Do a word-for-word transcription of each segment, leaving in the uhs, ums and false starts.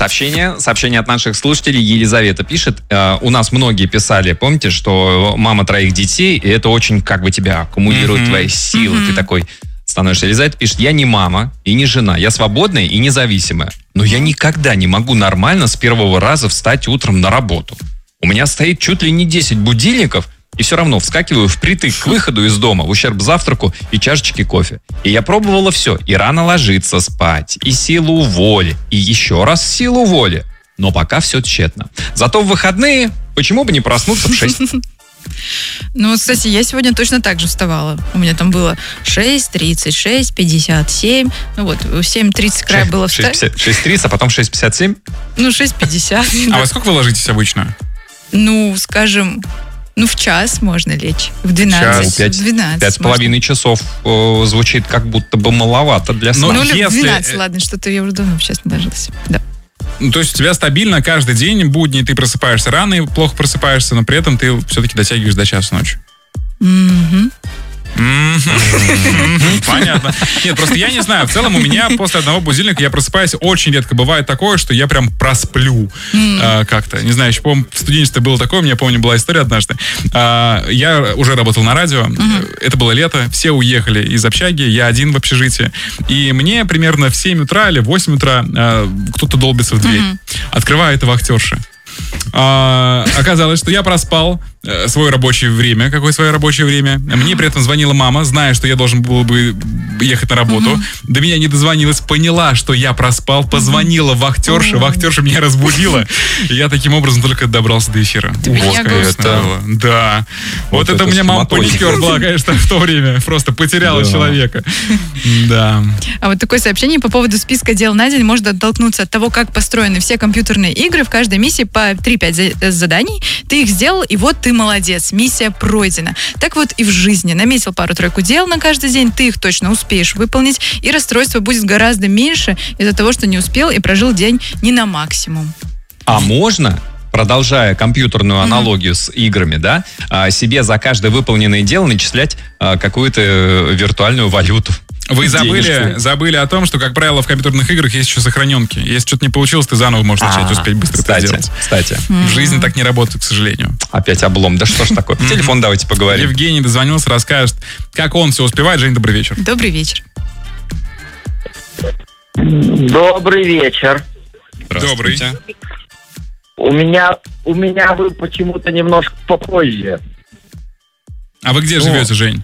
Сообщение, сообщение от наших слушателей. Елизавета пишет. Э, у нас многие писали, помните, что мама троих детей, и это очень как бы тебя аккумулирует, mm-hmm. твои силы. Mm-hmm. Ты такой становишься. Елизавета пишет, я не мама и не жена. Я свободная и независимая. Но я никогда не могу нормально с первого раза встать утром на работу. У меня стоит чуть ли не десять будильников, и все равно вскакиваю впритык к выходу из дома, в ущерб завтраку и чашечке кофе. И я пробовала все. И рано ложиться спать, и силу воли, и еще раз силу воли. Но пока все тщетно. Зато в выходные почему бы не проснуться в шесть? Ну, кстати, я сегодня точно так же вставала. У меня там было шесть тридцать, шесть пятьдесят семь. Ну вот, в семь тридцать края было встать. шесть тридцать, а потом шесть пятьдесят семь? Ну, шесть пятьдесят. А во сколько вы ложитесь обычно? Ну, скажем... Ну, в час можно лечь. В двенадцать. Пять, в двенадцать пять с половиной часов э, звучит как будто бы маловато для сна. Ну, или если... в двенадцать, ладно, что-то я уже давно сейчас не ложилась. Да. Ну, то есть у тебя стабильно каждый день, будни, ты просыпаешься рано и плохо просыпаешься, но при этом ты все-таки дотягиваешь до часа ночи. Mm-hmm. Понятно. Нет, просто я не знаю. В целом у меня после одного будильника я просыпаюсь. Очень редко бывает такое, что я прям просплю mm. э, как-то. Не знаю, еще, по-моему, в студенчестве было такое. У меня, помню, была история однажды. Э, я уже работал на радио. Mm-hmm. Это было лето. Все уехали из общаги. Я один в общежитии. И мне примерно в семь утра или в восемь утра э, кто-то долбится в дверь. Mm-hmm. Открывает вахтерша. А, оказалось, что я проспал э, свое рабочее время. Какое свое рабочее время? Мне при этом звонила мама, зная, что я должен был бы ехать на работу. Uh-huh. До меня не дозвонилась, поняла, что я проспал, позвонила вахтерше, uh-huh. вахтерша меня разбудила. И я таким образом только добрался до эфира. Вот, это... Да. Вот, вот это, это у меня мама паникер была, конечно, в то время. Просто потеряла да. человека. Да. А вот такое сообщение по поводу списка дел на день может оттолкнуться от того, как построены все компьютерные игры. В каждой миссии по три-пять заданий. Ты их сделал, и вот ты молодец. Миссия пройдена. Так вот и в жизни. Наметил пару-тройку дел на каждый день, ты их точно успеешь выполнить, и расстройство будет гораздо меньше из-за того, что не успел и прожил день не на максимум. А можно, продолжая компьютерную аналогию mm-hmm. с играми, да, себе за каждое выполненное дело начислять какую-то виртуальную валюту? Вы забыли, забыли о том, что, как правило, в компьютерных играх есть еще сохраненки. Если что-то не получилось, ты заново можешь начать, успеть быстро кстати, это делать. Кстати. В жизни так не работает, к сожалению. Опять облом. Да что ж такое? Телефон давайте поговорим. Евгений дозвонился, расскажет, как он все успевает. Жень, добрый вечер. Добрый вечер. Добрый вечер. Добрый. У меня, у меня вы почему-то немножко попозже. А вы где ну. живете, Жень?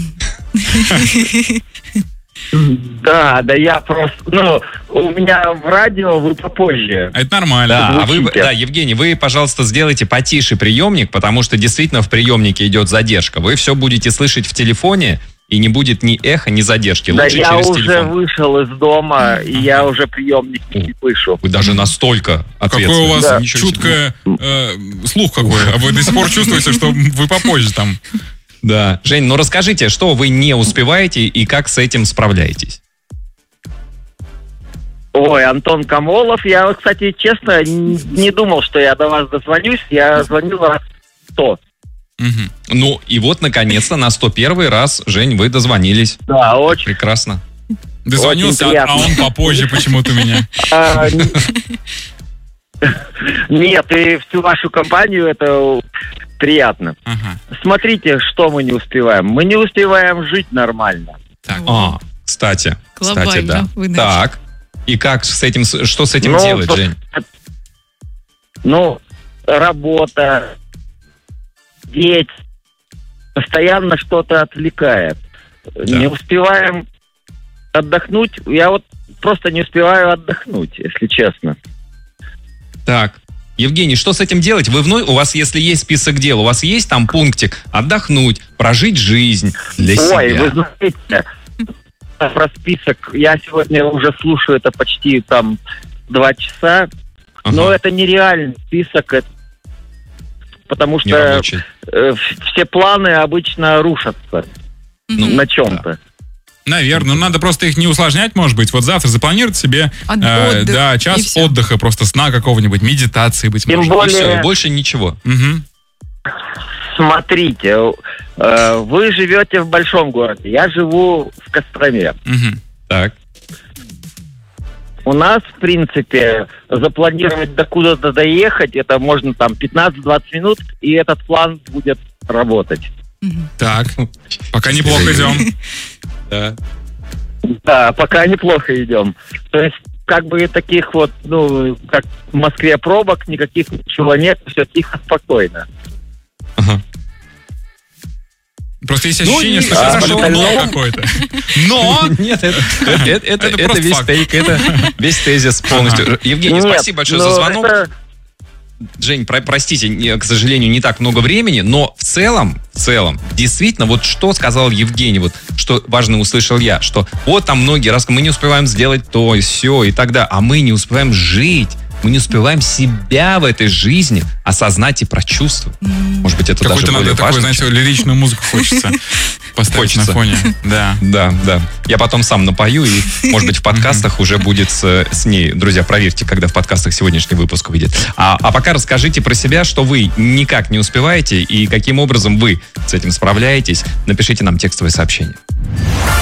Да, да я просто, ну, у меня в радио вы попозже. Это нормально. Да, а вы, да, Евгений, вы, пожалуйста, сделайте потише приемник, потому что действительно в приемнике идет задержка. Вы все будете слышать в телефоне, и не будет ни эха, ни задержки. Да, лучше я через уже телефон. Вышел из дома, и я уже приемник не слышу. Вы даже настолько ответственны. Какой у вас да. чуткое э, слух какой, а вы до сих пор чувствуете, что вы попозже там. Да. Жень, ну расскажите, что вы не успеваете и как с этим справляетесь? Ой, Антон Камолов. Я, кстати, честно, не думал, что я до вас дозвонюсь. Я звонил раз сто. Угу. Ну, и вот, наконец-то, на сто первый раз, Жень, вы дозвонились. Да, очень. Прекрасно. Дозвонился, а он попозже почему-то меня. Нет, и всю вашу компанию это... Приятно. Ага. Смотрите, что мы не успеваем. Мы не успеваем жить нормально. Так. А, кстати. Глобально. Кстати, да. Так. И как с этим, что с этим ну, делать, то, Жень? Ну, работа, дети, постоянно что-то отвлекает. Да. Не успеваем отдохнуть. Я вот просто не успеваю отдохнуть, если честно. Так. Евгений, что с этим делать? Вы вновь, у вас, если есть список дел, у вас есть там пунктик отдохнуть, прожить жизнь для себя? Ой, вы знаете, про список, я сегодня уже слушаю это почти там два часа, ага. но это нереальный список, это, потому что э, все планы обычно рушатся ну, на чем-то. Да. Наверное, ну надо просто их не усложнять, может быть. Вот завтра запланировать себе э, да, час отдыха, просто сна какого-нибудь, медитации, быть Тем может. Более... И все, и больше ничего. Угу. Смотрите, э, вы живете в большом городе, я живу в Костроме. Угу. Так. У нас, в принципе, запланировать докуда-то доехать, это можно там пятнадцать-двадцать минут, и этот план будет работать. Так, пока неплохо идем. Да. Да, пока неплохо идем. То есть, как бы таких вот, ну, как в Москве пробок, никаких ничего нет, все тихо, спокойно. Ага. Просто есть Ну, ощущение, и- что сейчас а, будет но- но какое-то. Но! Нет, это, это, это, Это это просто весь факт. тейк, это весь тезис полностью. Евгений, Нет, спасибо большое за но звонок. это- Жень, про- простите, не- к сожалению, не так много времени, но в целом, в целом, действительно, вот что сказал Евгений, вот что важно услышал я, что вот там многие раз мы не успеваем сделать то и все и тогда, а мы не успеваем жить, мы не успеваем себя в этой жизни осознать и прочувствовать. Может быть, это даже Какую-то более надо такую, важно, знаете, чем- лиричную музыку хочется поставить Хочется. на фоне. Да. Да, да. Я потом сам напою, и, может быть, в подкастах уже будет с, с ней. Друзья, проверьте, когда в подкастах сегодняшний выпуск выйдет. А, а пока расскажите про себя, что вы никак не успеваете, и каким образом вы с этим справляетесь. Напишите нам текстовое сообщение.